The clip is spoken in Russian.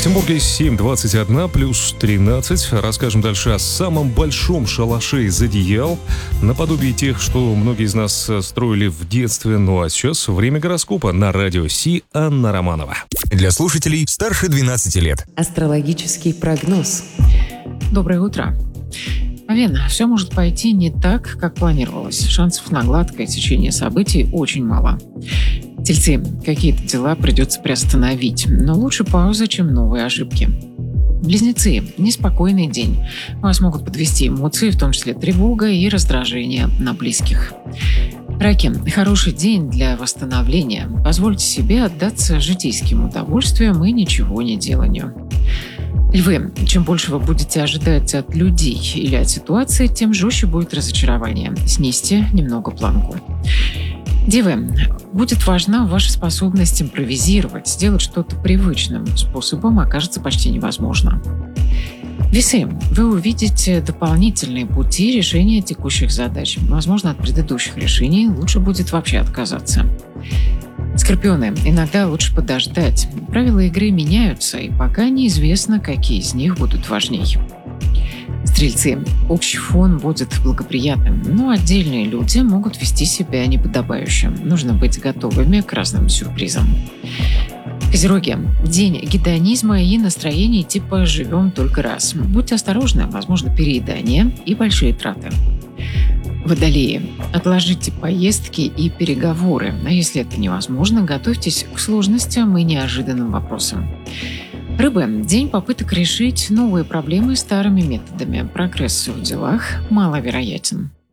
Петербурге 7:21 плюс 13. Расскажем дальше о самом большом шалаше из одеял, наподобие тех, что многие из нас строили в детстве. Ну а сейчас время гороскопа на радио Си. Анна Романова. Для слушателей старше 12 лет. Астрологический прогноз. Доброе утро. Овен, все может пойти не так, как планировалось. Шансов на гладкое течение событий очень мало. Тельцы, какие-то дела придется приостановить, но лучше пауза, чем новые ошибки. Близнецы, неспокойный день. Вас могут подвести эмоции, в том числе тревога и раздражение на близких. Раки, хороший день для восстановления. Позвольте себе отдаться житейским удовольствиям и ничего не деланию. Львы, чем больше вы будете ожидать от людей или от ситуации, тем жестче будет разочарование. Снизьте немного планку. Девы, будет важна ваша способность импровизировать, сделать что-то привычным способом окажется почти невозможно. Весы, вы увидите дополнительные пути решения текущих задач. Возможно, от предыдущих решений лучше будет вообще отказаться. Скорпионы, иногда лучше подождать. Правила игры меняются, и пока неизвестно, какие из них будут важней. Стрельцы, общий фон будет благоприятным, но отдельные люди могут вести себя неподобающе. Нужно быть готовыми к разным сюрпризам. Козероги, день гедонизма и настроений типа «живем только раз». Будьте осторожны, возможно переедание и большие траты. Водолеи, отложите поездки и переговоры, а если это невозможно, готовьтесь к сложностям и неожиданным вопросам. Рыбы, день попыток решить новые проблемы старыми методами. Прогресс в делах маловероятен.